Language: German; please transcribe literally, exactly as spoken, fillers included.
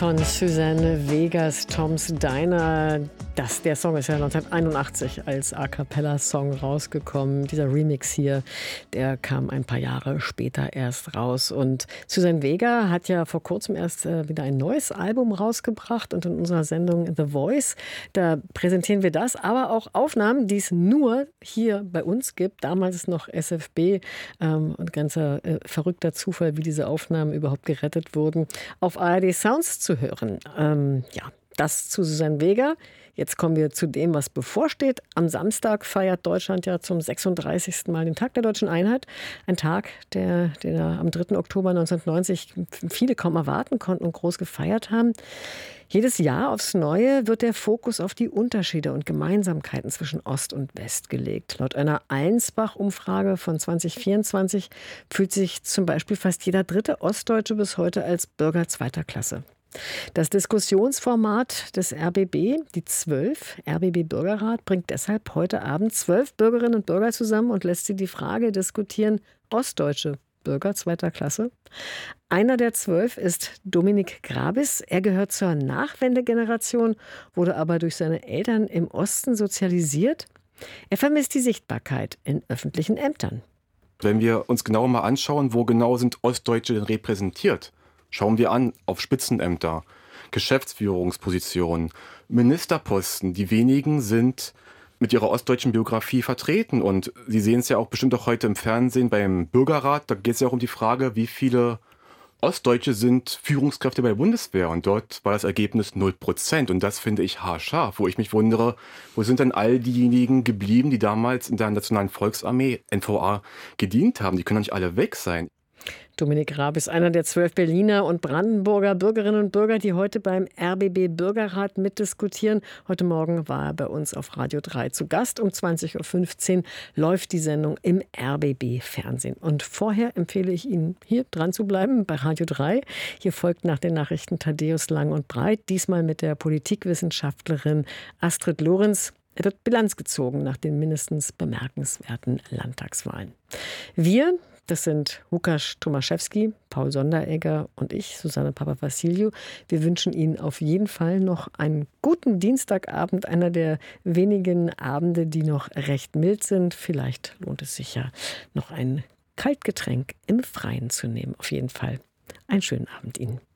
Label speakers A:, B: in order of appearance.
A: Von Suzanne Vegas, Tom's Diner. Das, der Song ist ja neunzehnhunderteinundachtzig als A-Cappella-Song rausgekommen. Dieser Remix hier, der kam ein paar Jahre später erst raus. Und Suzanne Vega hat ja vor kurzem erst äh, wieder ein neues Album rausgebracht. Und in unserer Sendung The Voice, da präsentieren wir das, aber auch Aufnahmen, die es nur hier bei uns gibt. Damals noch S F B ähm, und ganzer äh, verrückter Zufall, wie diese Aufnahmen überhaupt gerettet wurden, auf A R D Sounds zu hören. Ähm, ja, das zu Suzanne Vega. Jetzt kommen wir zu dem, was bevorsteht. Am Samstag feiert Deutschland ja zum sechsunddreißigsten Mal den Tag der Deutschen Einheit. Ein Tag, der, den am dritten Oktober neunzehnhundertneunzig viele kaum erwarten konnten und groß gefeiert haben. Jedes Jahr aufs Neue wird der Fokus auf die Unterschiede und Gemeinsamkeiten zwischen Ost und West gelegt. Laut einer Allensbach-Umfrage von zwanzig vierundzwanzig fühlt sich zum Beispiel fast jeder dritte Ostdeutsche bis heute als Bürger zweiter Klasse. Das Diskussionsformat des R B B, die zwölf, R B B Bürgerrat, bringt deshalb heute Abend zwölf Bürgerinnen und Bürger zusammen und lässt sie die Frage diskutieren: Ostdeutsche Bürger zweiter Klasse? Einer der zwölf ist Dominik Grabis. Er gehört zur Nachwendegeneration, wurde aber durch seine Eltern im Osten sozialisiert. Er vermisst die Sichtbarkeit in öffentlichen Ämtern.
B: Wenn wir uns genauer mal anschauen, wo genau sind Ostdeutsche denn repräsentiert? Schauen wir an auf Spitzenämter, Geschäftsführungspositionen, Ministerposten. Die wenigen sind mit ihrer ostdeutschen Biografie vertreten. Und Sie sehen es ja auch bestimmt auch heute im Fernsehen beim Bürgerrat. Da geht es ja auch um die Frage, wie viele Ostdeutsche sind Führungskräfte bei der Bundeswehr. Und dort war das Ergebnis null Prozent. Und das finde ich haarscharf, wo ich mich wundere, wo sind denn all diejenigen geblieben, die damals in der Nationalen Volksarmee, N V A, gedient haben? Die können doch nicht alle weg sein.
A: Dominik Raab ist einer der zwölf Berliner und Brandenburger Bürgerinnen und Bürger, die heute beim R B B Bürgerrat mitdiskutieren. Heute Morgen war er bei uns auf Radio drei zu Gast. Um zwanzig Uhr fünfzehn läuft die Sendung im R B B Fernsehen. Und vorher empfehle ich Ihnen, hier dran zu bleiben bei Radio drei. Hier folgt nach den Nachrichten Thaddäus Lang und Breit, diesmal mit der Politikwissenschaftlerin Astrid Lorenz. Er wird Bilanz gezogen nach den mindestens bemerkenswerten Landtagswahlen. Wir, das sind Łukasz Tomaszewski, Paul Sonderegger und ich, Susanne Papavassiliou. Wir wünschen Ihnen auf jeden Fall noch einen guten Dienstagabend, einer der wenigen Abende, die noch recht mild sind. Vielleicht lohnt es sich ja, noch ein Kaltgetränk im Freien zu nehmen. Auf jeden Fall einen schönen Abend Ihnen.